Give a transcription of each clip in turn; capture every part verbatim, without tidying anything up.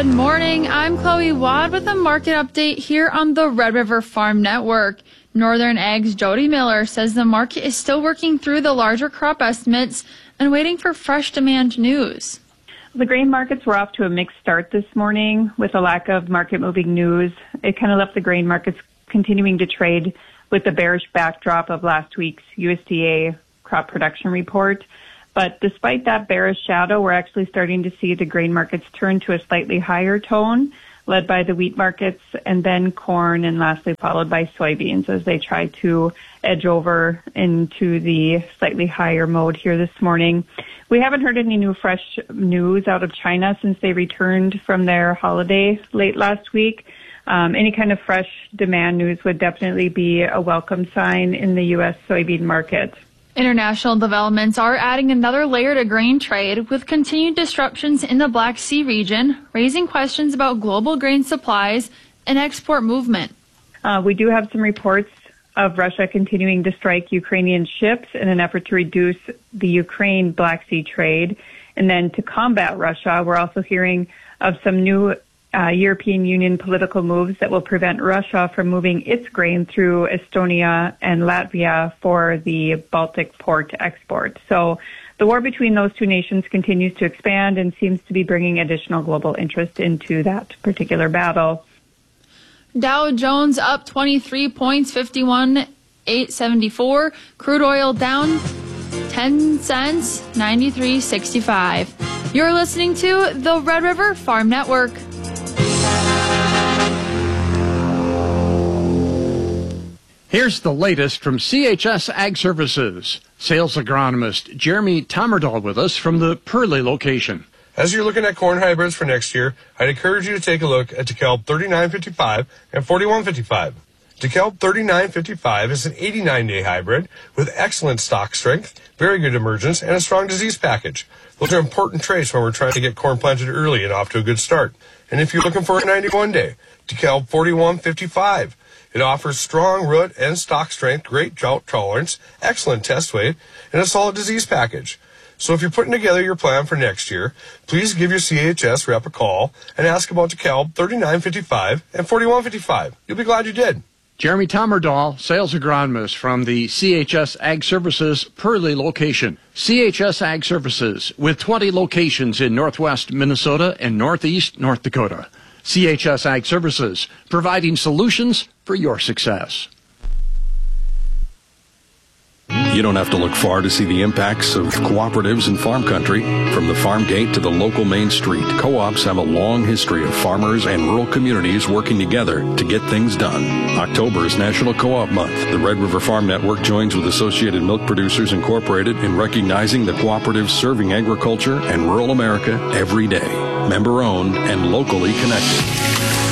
Good morning. I'm Chloe Wad with a market update here on the Red River Farm Network. Northern Ag's Jody Miller says the market is still working through the larger crop estimates and waiting for fresh demand news. The grain markets were off to a mixed start this morning with a lack of market-moving news. It kind of left the grain markets continuing to trade with the bearish backdrop of last week's U S D A crop production report. But despite that bearish shadow, we're actually starting to see the grain markets turn to a slightly higher tone, led by the wheat markets and then corn, and lastly followed by soybeans as they try to edge over into the slightly higher mode here this morning. We haven't heard any new fresh news out of China since they returned from their holiday late last week. Um, any kind of fresh demand news would definitely be a welcome sign in the U S soybean market. International developments are adding another layer to grain trade, with continued disruptions in the Black Sea region, raising questions about global grain supplies and export movement. Uh, we do have some reports of Russia continuing to strike Ukrainian ships in an effort to reduce the Ukraine Black Sea trade. And then to combat Russia, we're also hearing of some new Uh, European Union political moves that will prevent Russia from moving its grain through Estonia and Latvia for the Baltic port export. So the war between those two nations continues to expand and seems to be bringing additional global interest into that particular battle. Dow Jones up twenty-three points, fifty-one eight seventy-four. Crude oil down ten cents, ninety-three sixty-five. You're listening to the Red River Farm Network. Here's the latest from C H S Ag Services. Sales agronomist Jeremy Tommerdahl with us from the Purley location. As you're looking at corn hybrids for next year, I'd encourage you to take a look at DeKalb thirty-nine fifty-five and forty-one fifty-five. DeKalb thirty-nine fifty-five is an eighty-nine day hybrid with excellent stock strength, very good emergence, and a strong disease package. Those are important traits when we're trying to get corn planted early and off to a good start. And if you're looking for a ninety-one day, DeKalb forty-one fifty-five. It offers strong root and stock strength, great drought tolerance, excellent test weight, and a solid disease package. So if you're putting together your plan for next year, please give your C H S rep a call and ask about DeKalb thirty-nine fifty-five and forty-one fifty-five. You'll be glad you did. Jeremy Tommerdahl, sales agronomist from the C H S Ag Services Purley location. C H S Ag Services, with twenty locations in northwest Minnesota and northeast North Dakota. C H S Ag Services, providing solutions for your success. You don't have to look far to see the impacts of cooperatives in farm country. From the farm gate to the local main street, co-ops have a long history of farmers and rural communities working together to get things done. October is National Co-op Month. The Red River Farm Network joins with Associated Milk Producers Incorporated in recognizing the cooperatives serving agriculture and rural America every day. Member-owned and locally connected.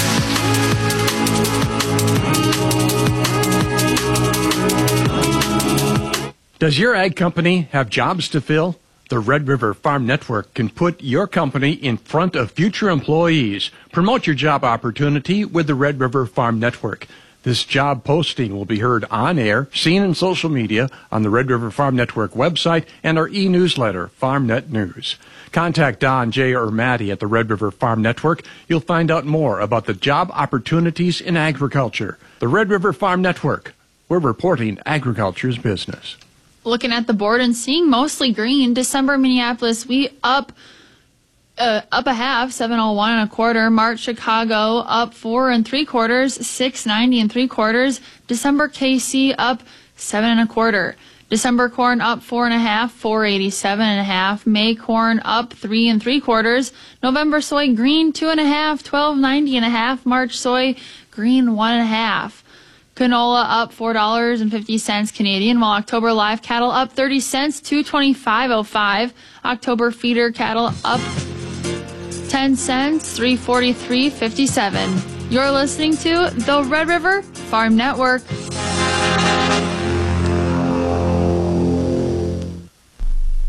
Does your ag company have jobs to fill? The Red River Farm Network can put your company in front of future employees. Promote your job opportunity with the Red River Farm Network. This job posting will be heard on air, seen in social media, on the Red River Farm Network website, and our e-newsletter, FarmNet News. Contact Don, Jay, or Maddie at the Red River Farm Network. You'll find out more about the job opportunities in agriculture. The Red River Farm Network. We're reporting agriculture's business. Looking at the board and seeing mostly green. December Minneapolis wheat up uh, up a half, seven oh one and a quarter. March Chicago up four and three quarters, six ninety and three quarters. December K C up seven and a quarter. December corn up four and a half, four eighty-seven and a half. May corn up three and three quarters. November soy green two and a half, twelve ninety and a half. March soy green one and a half. Canola up four dollars and fifty cents Canadian, while October live cattle up thirty cents, two twenty-five oh five. October feeder cattle up ten cents, three forty-three fifty-seven. You're listening to the Red River Farm Network. The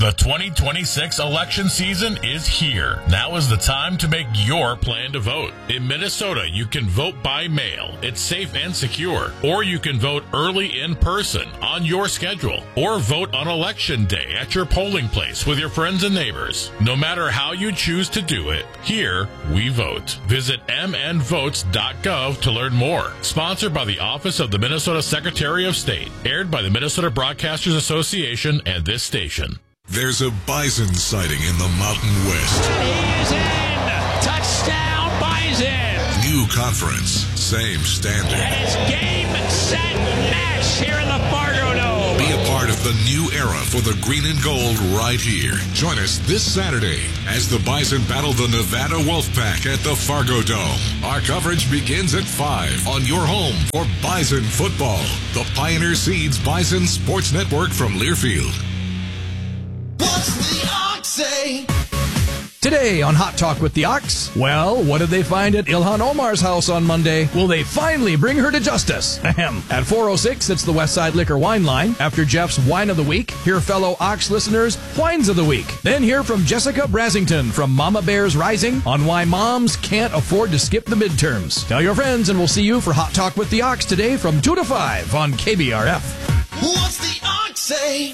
The twenty twenty-six election season is here. Now is the time to make your plan to vote. In Minnesota, you can vote by mail. It's safe and secure. Or you can vote early in person on your schedule. Or vote on election day at your polling place with your friends and neighbors. No matter how you choose to do it, here we vote. Visit m n votes dot gov to learn more. Sponsored by the Office of the Minnesota Secretary of State. Aired by the Minnesota Broadcasters Association and this station. There's a bison sighting in the Mountain West. He is in! Touchdown, Bison! New conference, same standard. And it's game, set, match here in the Fargo Dome. Be a part of the new era for the green and gold right here. Join us this Saturday as the Bison battle the Nevada Wolfpack at the Fargo Dome. Our coverage begins at five on your home for Bison football. The Pioneer Seeds Bison Sports Network from Learfield. What's the Ox say? Today on Hot Talk with the Ox, well, what did they find at Ilhan Omar's house on Monday? Will they finally bring her to justice? Ahem. At four oh six, it's the Westside Liquor Wine Line. After Jeff's Wine of the Week, hear fellow Ox listeners' Wines of the Week. Then hear from Jessica Brasington from Mama Bears Rising on why moms can't afford to skip the midterms. Tell your friends, and we'll see you for Hot Talk with the Ox today from two to five on K B R F. What's the Ox say?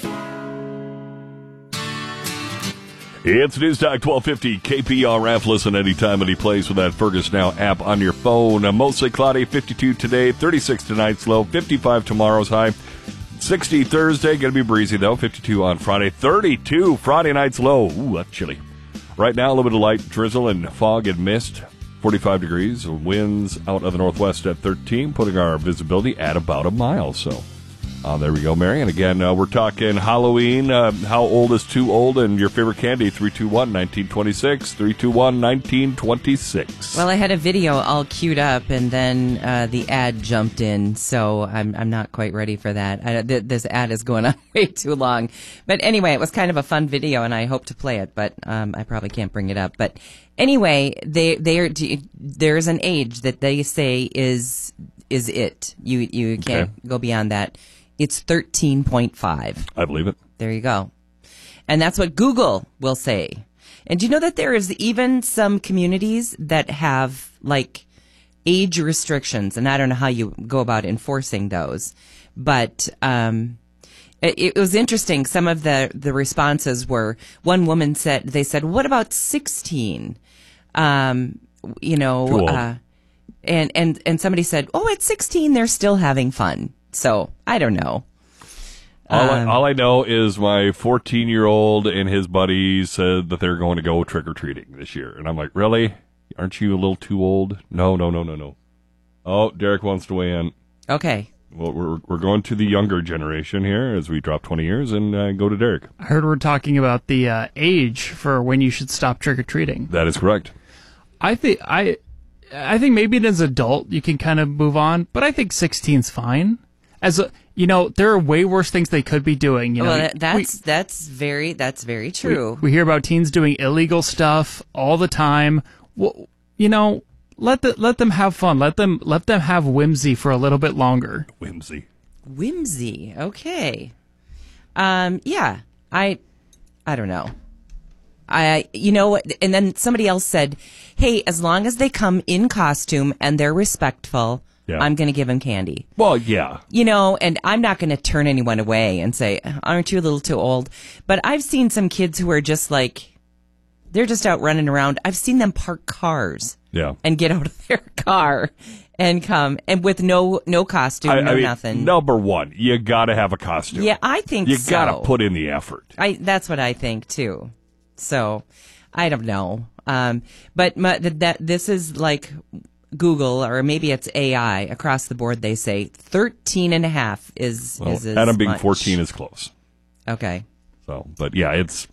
It's News Talk twelve fifty K P R F. Listen anytime, any place with that Fergus Now app on your phone. Uh, mostly cloudy, fifty-two today, thirty-six tonight's low, fifty-five tomorrow's high, sixty Thursday, going to be breezy though, fifty-two on Friday, thirty-two Friday night's low. Ooh, that's chilly. Right now, a little bit of light drizzle and fog and mist, forty-five degrees, winds out of the northwest at thirteen, putting our visibility at about a mile, so... Uh, there we go, Mary. And again, uh, we're talking Halloween. Uh, how old is too old? And your favorite candy, three two one, nineteen twenty-six. three two one, nineteen twenty-six. Well, I had a video all queued up, and then uh, the ad jumped in, so I'm I'm not quite ready for that. I, th- this ad is going on way too long. But anyway, it was kind of a fun video, and I hope to play it, but um, I probably can't bring it up. But anyway, they they are, there's an age that they say is is it. You, you can't okay. go beyond that. It's thirteen point five. I believe it. There you go. And that's what Google will say. And do you know that there is even some communities that have, like, age restrictions? And I don't know how you go about enforcing those. But um, it, it was interesting. Some of the, the responses were, one woman said, they said, what about sixteen? Um, you know, uh, and, and, and somebody said, oh, at sixteen, they're still having fun. So, I don't know. All, um, I, all I know is my fourteen-year-old and his buddies said that they're going to go trick-or-treating this year. And I'm like, really? Aren't you a little too old? No, no, no, no, no. Oh, Derek wants to weigh in. Okay. Well, we're we're going to the younger generation here as we drop twenty years and uh, go to Derek. I heard we're talking about the uh, age for when you should stop trick-or-treating. That is correct. I think I, I think maybe as an adult you can kind of move on, but I think sixteen's fine. As a, you know, there are way worse things they could be doing. You know, well, that, that's we, that's very that's very true. We, we hear about teens doing illegal stuff all the time. Well, you know, let the let them have fun. Let them let them have whimsy for a little bit longer. Whimsy. Whimsy. Okay. Um. Yeah. I. I don't know. I. You know what? And then somebody else said, "Hey, as long as they come in costume and they're respectful." Yeah. I'm going to give him candy. Well, yeah. You know, and I'm not going to turn anyone away and say, aren't you a little too old? But I've seen some kids who are just like, they're just out running around. I've seen them park cars yeah. and get out of their car and come and with no no costume, I, no I mean, nothing. Number one, you got to have a costume. Yeah, I think you so. You got to put in the effort. I That's what I think, too. So, I don't know. Um, but my, that this is like... Google, or maybe it's A I, across the board they say thirteen and a half is, well, is as Adam being much. fourteen is close. Okay. So, but yeah, it's,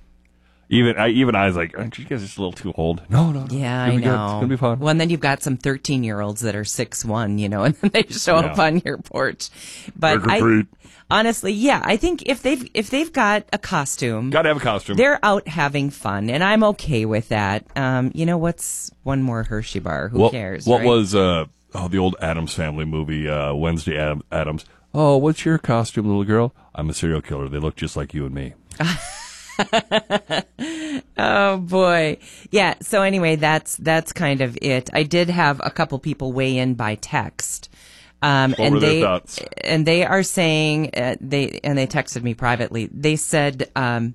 even I even I was like, aren't you guys just a little too old? No, no, no. Yeah, I know. Good. It's going to be fun. Well, and then you've got some thirteen-year-olds that are six one, you know, and then they show yeah. up on your porch. But I, honestly, yeah, I think if they've if they've got a costume, got to have a costume. They're out having fun, and I'm okay with that. Um, you know, what's one more Hershey bar? Who what, cares? What right? was uh oh the old Addams Family movie, uh, Wednesday Adam, Addams? Oh, what's your costume, little girl? I'm a serial killer. They look just like you and me. Oh boy. Yeah. So anyway, that's, that's kind of it. I did have a couple people weigh in by text. Um, what and were their they, thoughts? and they are saying, uh, they, and they texted me privately. They said, um,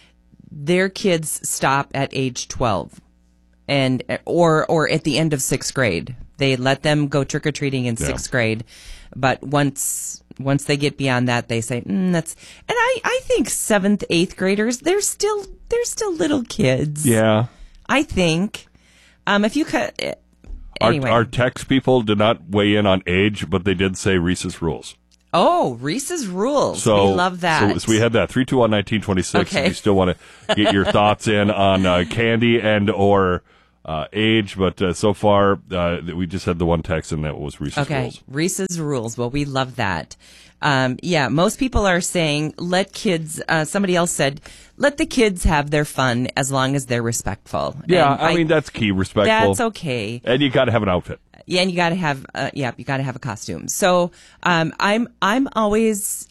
their kids stop at age twelve and, or, or at the end of sixth grade. They let them go trick-or-treating in yeah. sixth grade. But once, once they get beyond that, they say, mm, that's, and I, I think seventh, eighth graders, they're still, they're still little kids. Yeah. I think. Um, if you cut, anyway. Our, our text people did not weigh in on age, but they did say Reese's Rules. Oh, Reese's Rules. So, we love that. So, so we had that. three two one, nineteen twenty-six. Okay. If you still want to get your thoughts in on uh, candy and or uh, age, but uh, so far uh, we just had the one text, and that was Reese's okay. Rules. Reese's Rules. Well, we love that. Um, yeah, most people are saying let kids, uh, somebody else said, let the kids have their fun as long as they're respectful. Yeah, and I, I mean, that's key, respectful. That's okay. And you got to have an outfit. Yeah, and you got to have, uh, yeah, you got to have a costume. So, um, I'm, I'm always,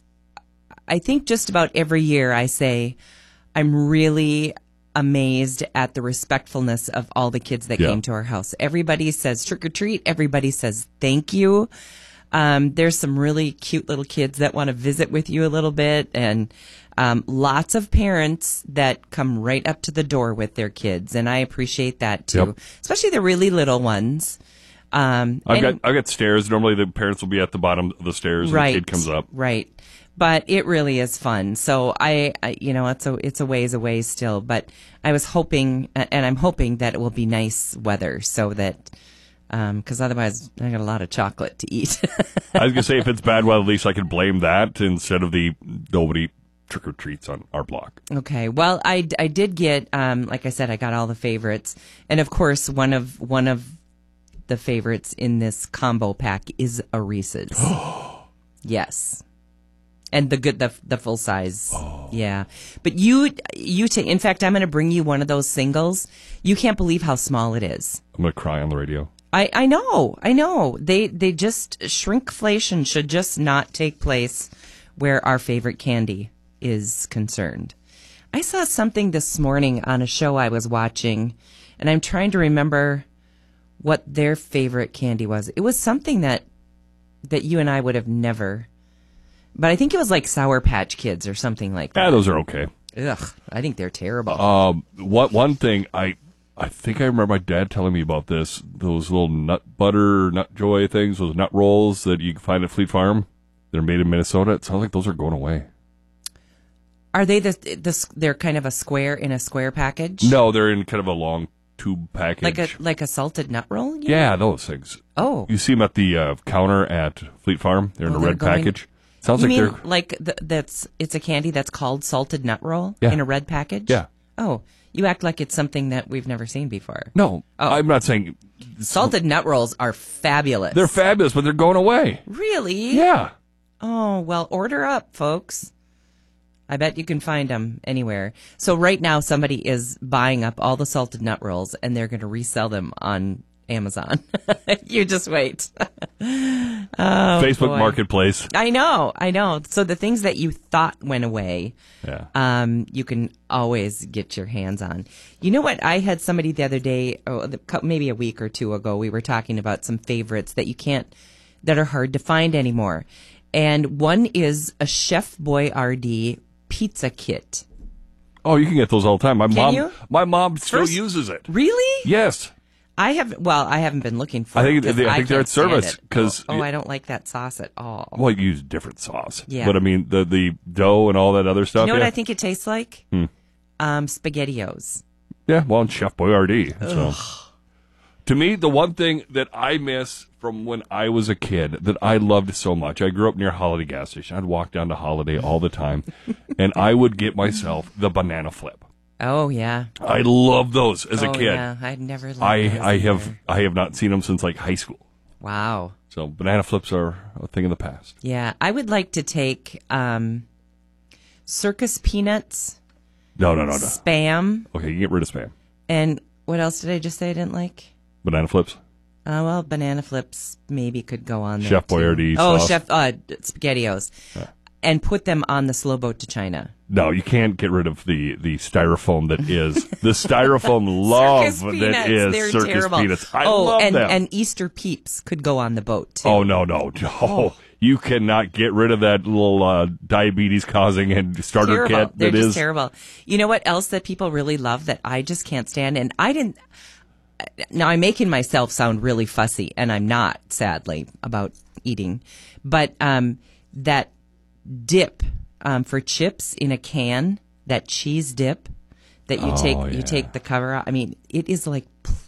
I think just about every year I say, I'm really amazed at the respectfulness of all the kids that yeah. came to our house. Everybody says trick or treat. Everybody says thank you. Um, there's some really cute little kids that want to visit with you a little bit, and um, lots of parents that come right up to the door with their kids, and I appreciate that too, yep. especially the really little ones. Um, I've and, got I've got stairs. Normally the parents will be at the bottom of the stairs, right, and the kid comes up. Right, but it really is fun. So I, I, you know, it's a it's a ways away still, but I was hoping, and I'm hoping that it will be nice weather so that. Because um, otherwise, I got a lot of chocolate to eat. I was gonna say if it's bad weather, at least I can blame that instead of the nobody trick or treats on our block. Okay, well, I, I did get, um, like I said, I got all the favorites, and of course, one of one of the favorites in this combo pack is a Reese's. Yes, and the good, the the full size. Oh. Yeah, but you you take. In fact, I'm going to bring you one of those singles. You can't believe how small it is. I'm gonna cry on the radio. I, I know, I know. They they just shrinkflation should just not take place where our favorite candy is concerned. I saw something this morning on a show I was watching, and I'm trying to remember what their favorite candy was. It was something that that you and I would have never, but I think it was like Sour Patch Kids or something like that. Yeah, those are okay. Ugh, I think they're terrible. Um, what one thing I. I think I remember my dad telling me about this. Those little nut butter, nut joy things, those nut rolls that you can find at Fleet Farm. They're made in Minnesota. It sounds like those are going away. Are they the, the they're kind of a square in a square package? No, they're in kind of a long tube package. Like a like a salted nut roll? You yeah, know? those things. Oh. You see them at the uh, counter at Fleet Farm. They're in oh, a red going, package. Sounds you like mean they're like the, that's it's a candy that's called salted nut roll yeah. in a red package? Yeah. Oh. You act like it's something that we've never seen before. No, oh. I'm not saying... Salted nut rolls are fabulous. They're fabulous, but they're going away. Really? Yeah. Oh, well, order up, folks. I bet you can find them anywhere. So right now, somebody is buying up all the salted nut rolls, and they're going to resell them on Amazon. You just wait. Oh, Facebook boy. Marketplace. I know, I know. So the things that you thought went away, yeah. um, you can always get your hands on. You know what? I had somebody the other day, oh, maybe a week or two ago, we were talking about some favorites that you can't, that are hard to find anymore. And one is a Chef Boyardee pizza kit. Oh, you can get those all the time. My can mom, you? my mom still First, uses it. Really? Yes. I have. Well, I haven't been looking for. I think it they, I I think they're at service because. Oh, oh, I don't like that sauce at all. Well, you use different sauce. Yeah. But I mean, the the dough and all that other stuff. You know yeah. what I think it tastes like? Hmm. Um, SpaghettiOs. Yeah. Well, and Chef Boyardee. So. To me, the one thing that I miss from when I was a kid that I loved so much, I grew up near Holiday gas station. I'd walk down to Holiday all the time, and I would get myself the banana flip. Oh yeah, I love those as oh, a kid. Yeah, I'd never. Loved I those I have either. I have not seen them since like high school. Wow. So banana flips are a thing of the past. Yeah, I would like to take um, circus peanuts. No, no, no, no. Spam. Okay, you get rid of spam. And what else did I just say I didn't like? Banana flips. Uh, well, banana flips maybe could go on there. Chef too. Boyardee Oh, sauce. Chef uh, SpaghettiOs. Yeah. and put them on the slow boat to China. No, you can't get rid of the, the styrofoam that is the styrofoam love Circus that peanuts. is They're circus terrible. peanuts. I oh, love and, them. and Easter Peeps could go on the boat too. Oh no no no! Oh. You cannot get rid of that little uh, diabetes causing and starter terrible. kit. They're that just is terrible. You know what else that people really love that I just can't stand? And I didn't. Now I'm making myself sound really fussy, and I'm not, sadly, about eating. But um, that dip um, for chips in a can, that cheese dip that you Oh, take, yeah. you take the cover out. I mean, it is like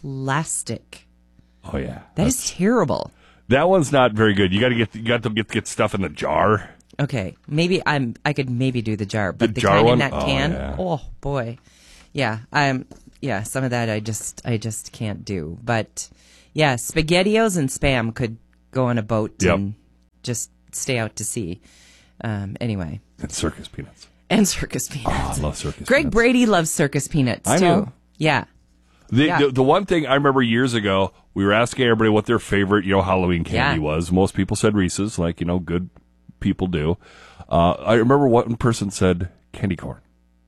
plastic. Oh yeah, That is terrible. that one's not very good. You got to get you got to get get stuff in the jar. Okay, maybe I'm. I could maybe do the jar, but The the, jar kind one? in that Oh, can. yeah. Oh boy, yeah. I'm. Yeah, some of that I just I just can't do. But yeah, SpaghettiOs and Spam could go on a boat Yep. and just stay out to sea. Um, anyway, And circus peanuts. and circus peanuts. Oh, I love circus Greg peanuts. Brady loves circus peanuts I too. know. Yeah. The, Yeah. the the one thing I remember years ago, we were asking everybody what their favorite, you know, Halloween candy Yeah. was. Most people said Reese's, like you know, good people do. Uh, I remember one person said candy corn,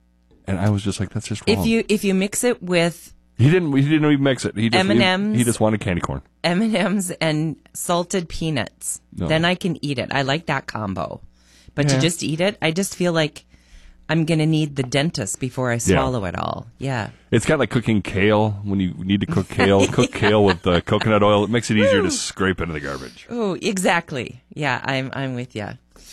and I was just like, "That's just wrong." If you if you mix it with he didn't he didn't even mix it. He just M and M's. He, he just wanted candy corn. M and M's and salted peanuts, No. then I can eat it. I like that combo. But Yeah. to just eat it, I just feel like I'm going to need the dentist before I swallow it all. Yeah. It's kind of like cooking kale. When you need to cook kale, cook kale with uh, coconut oil. It makes it easier to scrape into the garbage. Oh, exactly. Yeah, I'm I'm with you.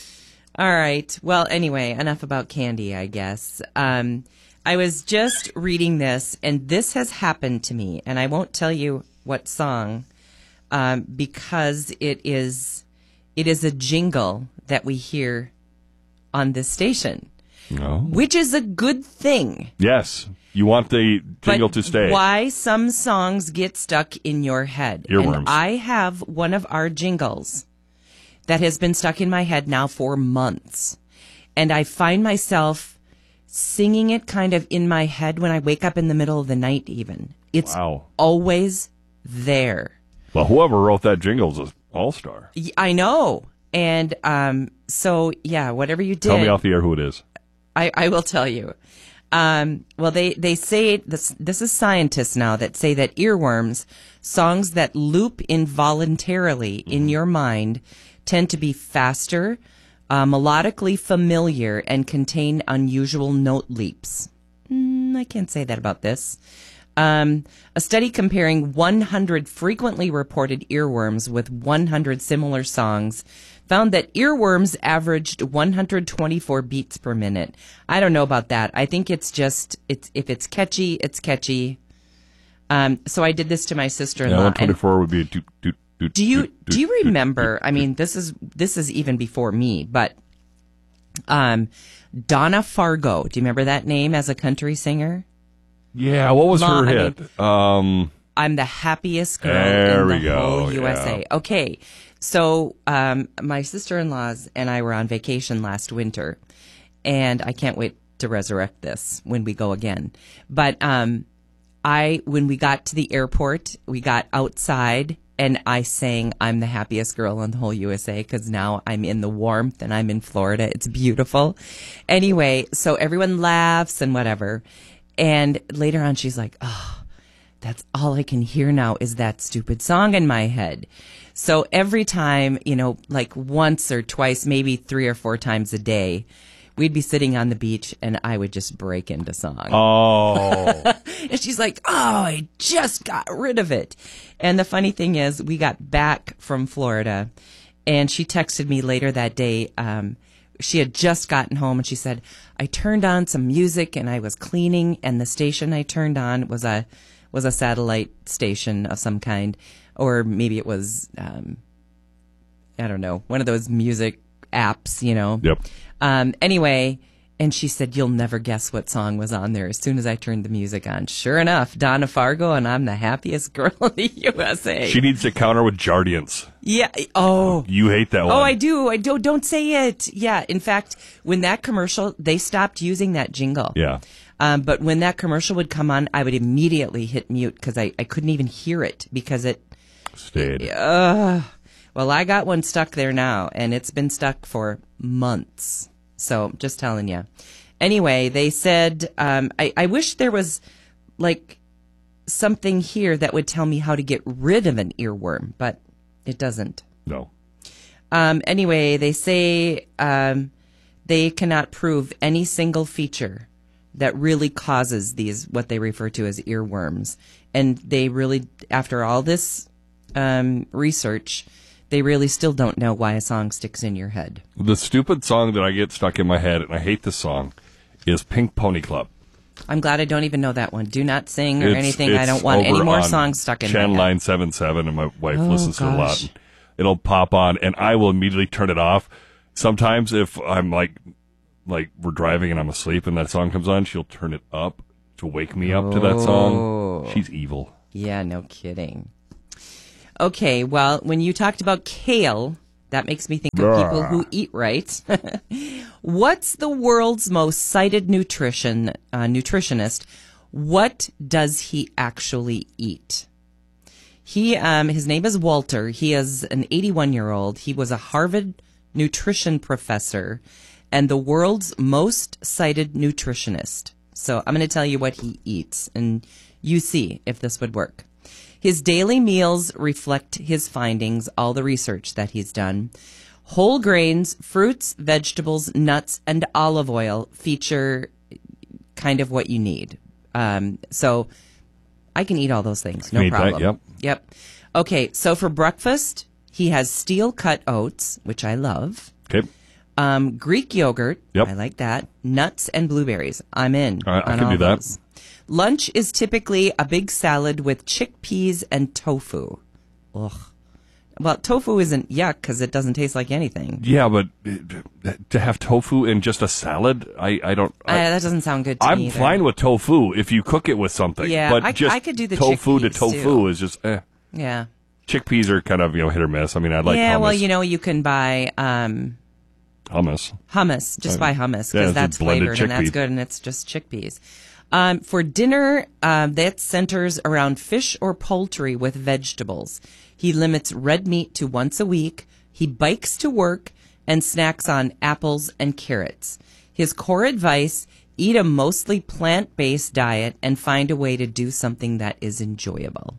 All right. Well, anyway, enough about candy, I guess. Um, I was just reading this, and this has happened to me, and I won't tell you what song, um, because it is it is a jingle that we hear on this station, No. which is a good thing. Yes, you want the jingle But to stay. Why some songs get stuck in your head. Earworms. And I have one of our jingles that has been stuck in my head now for months. And I find myself singing it kind of in my head when I wake up in the middle of the night even. It's Wow. always there. Well, whoever wrote that jingle is an all-star. Y- I know. And um, so, yeah, whatever you did. Tell me off the air who it is. I, I will tell you. Um, well, they, they say this, this is scientists now that say that earworms, songs that loop involuntarily in your mind, tend to be faster, uh, melodically familiar, and contain unusual note leaps. Mm, I can't say that about this. Um, a study comparing one hundred frequently reported earworms with one hundred similar songs found that earworms averaged one hundred twenty-four beats per minute. I don't know about that. I think it's just, it's if it's catchy, it's catchy. Um, so I did this to my sister-in-law. Yeah, and- one twenty-four would be a doot, doot, doot, do you doot, do you doot, doot, remember? doot, I mean, this is this is even before me, but um, Donna Fargo. Do you remember that name as a country singer? Yeah, what was Long- her I hit? um, I'm the happiest girl There in we the go, whole U S A. yeah. Okay, so um, my sister-in-laws and I were on vacation last winter, and I can't wait to resurrect this when we go again. But um, I, when we got to the airport, we got outside, and I sang "I'm the happiest girl in the whole U S A" because now I'm in the warmth and I'm in Florida. It's beautiful. Anyway, so everyone laughs and whatever. And later on, she's like, "Oh, that's all I can hear now is that stupid song in my head." So every time, you know, like once or twice, maybe three or four times a day, we'd be sitting on the beach and I would just break into song. Oh. And she's like, "Oh, I just got rid of it." And the funny thing is, we got back from Florida and she texted me later that day. Um, she had just gotten home and she said, "I turned on some music and I was cleaning and the station I turned on was a was a satellite station of some kind, or maybe it was um, I don't know, one of those music apps, you know." Yep. Um, anyway, and she said, "You'll never guess what song was on there as soon as I turned the music on." Sure enough, Donna Fargo and "I'm the happiest girl in the U S A." She needs to counter with Jardiance. Yeah. Oh. You hate that one. Oh, I do. I do. Don't say it. Yeah. In fact, when that commercial, they stopped using that jingle. Yeah. Um, but when that commercial would come on, I would immediately hit mute because I, I couldn't even hear it because it stayed. Uh, well, I got one stuck there now, and it's been stuck for months. So just telling you. Anyway, they said, um, I, I wish there was like something here that would tell me how to get rid of an earworm, but it doesn't. No. Um, anyway, they say um, they cannot prove any single feature that really causes these, what they refer to as earworms. And they really, after all this um, research, they really still don't know why a song sticks in your head. The stupid song that I get stuck in my head, and I hate this song, is Pink Pony Club. I'm glad I don't even know that one. Do not sing or It's- anything. it's I don't want any over more on songs stuck in Channel my head. nine seventy-seven, and my wife Oh, listens to it a lot. gosh. And it'll pop on, and I will immediately turn it off. Sometimes if I'm like, like we're driving and I'm asleep and that song comes on, she'll turn it up to wake me up to that song. Oh. She's evil. Yeah, no kidding. Okay, well, when you talked about kale, that makes me think of Blah. people who eat right. What's the world's most cited nutrition uh, nutritionist? What does he actually eat? He, um, his name is Walter. He is an eighty-one-year-old. He was a Harvard nutrition professor and the world's most cited nutritionist. So I'm going to tell you what he eats, and you see if this would work. His daily meals reflect his findings, all the research that he's done. Whole grains, fruits, vegetables, nuts, and olive oil feature kind of what you need. Um, so I can eat all those things, no Can eat that, problem. yep. Yep. Okay, so for breakfast, he has steel-cut oats, which I love. Okay. Um, Greek yogurt. Yep. I like that. Nuts and blueberries. I'm in. I- I on can all do that. those. Lunch is typically a big salad with chickpeas and tofu. Ugh. Well, tofu isn't yuck because it doesn't taste like anything. Yeah, but uh, to have tofu in just a salad, I, I don't. Uh, I, that doesn't sound good to I'm me either. fine with tofu if you cook it with something. Yeah, but I- just I could do the tofu to chickpeas, tofu too. is just eh. Yeah. Chickpeas are kind of, you know, hit or miss. I mean, I like yeah, hummus. well, you know, you can buy um, hummus. hummus. Just Uh, buy hummus because yeah, it's that's blended flavored and that's chickpea. good, and it's just chickpeas. Um, for dinner, um, that centers around fish or poultry with vegetables. He limits red meat to once a week. He bikes to work and snacks on apples and carrots. His core advice, eat a mostly plant-based diet and find a way to do something that is enjoyable.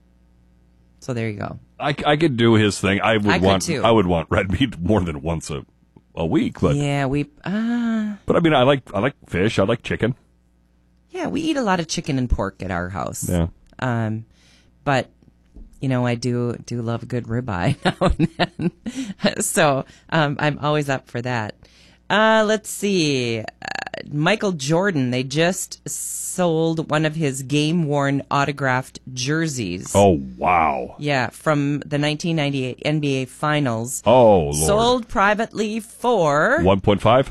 So there you go. I, I could do his thing. I would I could want. too. I would want red meat more than once a, a week. But yeah, we. Uh, but I mean, I like I like fish. I like chicken. yeah, we eat a lot of chicken and pork at our house. Yeah. Um, but you know, I do do love a good ribeye now and then. So um, I'm always up for that. Uh, let's see. Uh, Michael Jordan, they just sold one of his game-worn autographed jerseys. Oh, wow. Yeah, from the nineteen ninety-eight N B A Finals. Oh, Lord. Sold privately for one point five?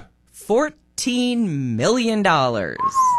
fourteen million dollars.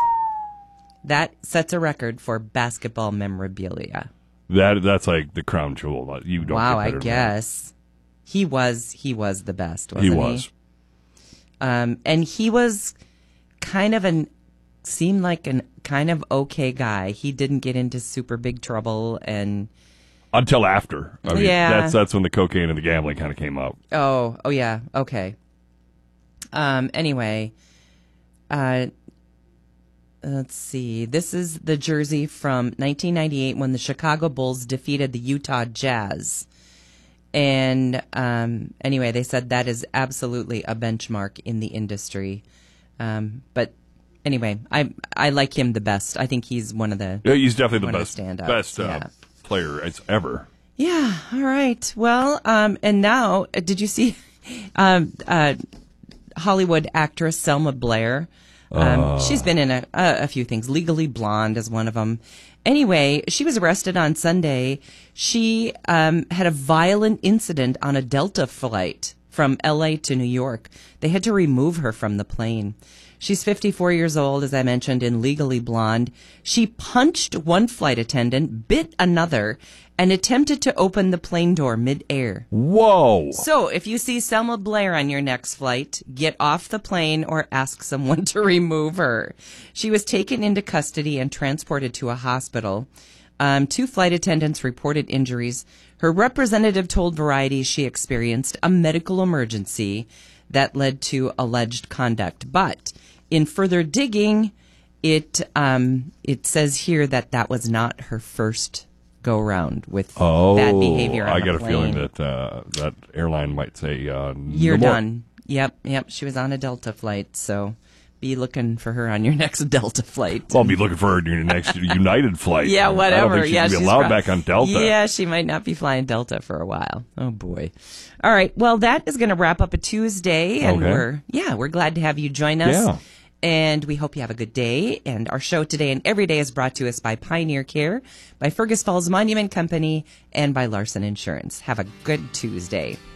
That sets a record for basketball memorabilia. That that's like the crown jewel. You don't Wow, get I better than guess. He was he was the best, that. wasn't He he? was. Um, and he was kind of an seemed like an kind of okay guy. He didn't get into super big trouble, and Until after. I mean, Yeah. that's that's when the cocaine and the gambling kind of came out. oh oh yeah, okay. Um, anyway, uh, let's see. This is the jersey from nineteen ninety-eight when the Chicago Bulls defeated the Utah Jazz. And um, anyway, they said that is absolutely a benchmark in the industry. Um, but anyway, I I like him the best. I think he's one of the Yeah, he's definitely one the of best standouts. best uh, Yeah. player it's ever. Yeah. All right. Well, um, and now, uh, did you see um, uh, Hollywood actress Selma Blair? Um, Uh. She's been in a, a, a few things. Legally Blonde is one of them. Anyway, she was arrested on Sunday. She um, had a violent incident on a Delta flight from L A to New York. They had to remove her from the plane. She's fifty-four years old, as I mentioned, in Legally Blonde. She punched one flight attendant, bit another, and attempted to open the plane door midair. Whoa. So if you see Selma Blair on your next flight, get off the plane or ask someone to remove her. She was taken into custody and transported to a hospital. Um, two flight attendants reported injuries. Her representative told Variety she experienced a medical emergency. that led to alleged conduct. But in further digging, it um, it says here that that was not her first go around with oh, bad behavior on I the got a plane. feeling that uh, that airline might say, uh, You're no more. done. Yep, yep. She was on a Delta flight, so be looking for her on your next Delta flight. Well, I'll be looking for her on your next United flight. Yeah, whatever. I don't think she's yeah, going to be she's allowed prob- back on Delta. Yeah, she might not be flying Delta for a while. Oh, boy. All right. Well, that is going to wrap up a Tuesday, and Okay. we're, yeah, we're glad to have you join us. Yeah. And we hope you have a good day. And our show today and every day is brought to us by Pioneer Care, by Fergus Falls Monument Company, and by Larson Insurance. Have a good Tuesday.